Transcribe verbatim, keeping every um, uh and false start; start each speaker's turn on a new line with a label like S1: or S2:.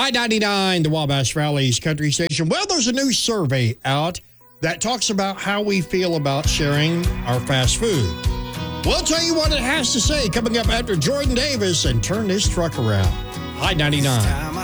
S1: High ninety-nine, the Wabash Valley's country station. Well, there's a new survey out that talks about how we feel about sharing our fast food. We'll tell you what it has to say coming up after Jordan Davis and Turn This Truck Around. High ninety-nine.